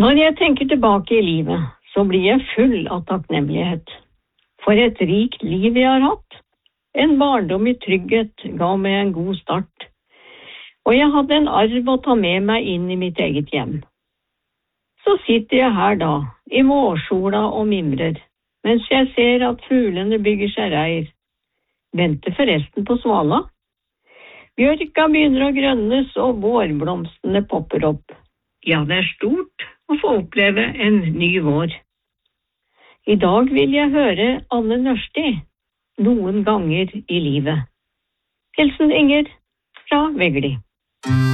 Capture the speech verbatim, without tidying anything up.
Når jeg tenker tilbake i livet, så blir jeg full av takknemlighet. For et rikt liv jeg har hatt. En barndom i trygghet ga meg en god start. Og jeg hadde en arv å ta med meg inn i mitt eget hjem. Så sitter jeg her da, i vårsola og mimrer, mens jeg ser at fuglene bygger seg reir. Venter forresten på svala. Bjørka begynner å grønnes, og vårblomstene popper opp. Ja, det er stort å få oppleve en ny vår. I dag vil jeg høre Anne Nørsti, noen ganger i livet. Hilsen Inger fra Vegli.